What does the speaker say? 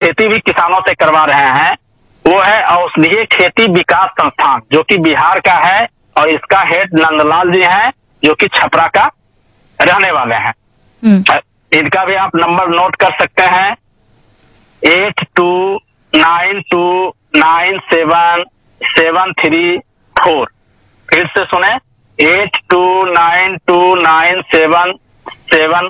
खेती भी किसानों से करवा रहे हैं, वो है औषधीय खेती विकास संस्थान, जो कि बिहार का है और इसका हेड नंदलाल जी हैं, जो कि छपरा का रहने वाले हैं। इनका भी आप नंबर नोट कर सकते हैं, 82929773 फिर से सुने, 82929773